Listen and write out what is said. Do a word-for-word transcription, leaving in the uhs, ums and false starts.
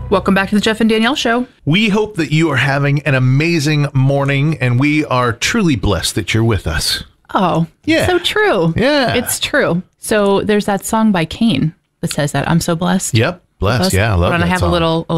Welcome back to the Jeff and Danielle Show. We hope that you are having an amazing morning, and we are truly blessed that you're with us. Oh, yeah. So true. Yeah. It's true. So there's that song by Kane that says that. I'm so blessed. Yep. Blessed. blessed. Yeah. I love and that I have song. a little, a